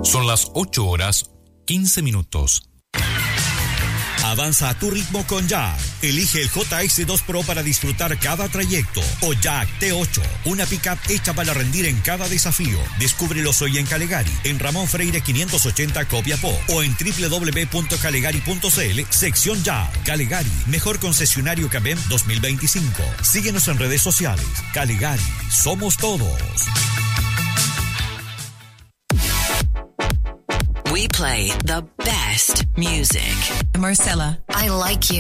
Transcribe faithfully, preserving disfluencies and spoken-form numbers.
Son las ocho horas, quince minutos. Avanza a tu ritmo con Jack. Elige el J S dos Pro para disfrutar cada trayecto. O Jack T ocho, una pickup hecha para rendir en cada desafío. Descúbrelos hoy en Calegari, en Ramón Freire quinientos ochenta Copiapó, o en doble u doble u doble u punto calegari punto c l, sección Jack. Calegari, mejor concesionario C A B E M dos mil veinticinco. Síguenos en redes sociales. Calegari, somos todos. We play the best music. Marcella, I like you.